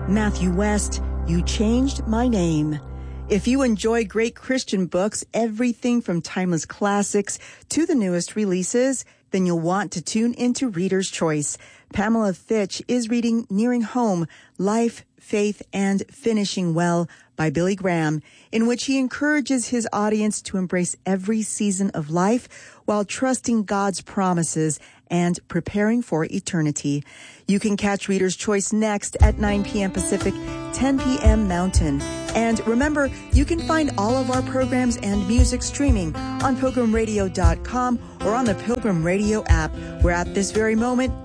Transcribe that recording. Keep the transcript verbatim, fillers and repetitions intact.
Matthew West, You Changed My Name. If you enjoy great Christian books, everything from timeless classics to the newest releases, then you'll want to tune into Reader's Choice. Pamela Fitch is reading Nearing Home, Life, Faith, and Finishing Well by Billy Graham, in which he encourages his audience to embrace every season of life while trusting God's promises and preparing for eternity. You can catch Reader's Choice next at nine p.m. Pacific, ten p.m. Mountain. And remember, you can find all of our programs and music streaming on pilgrim radio dot com or on the Pilgrim Radio app, where at this very moment,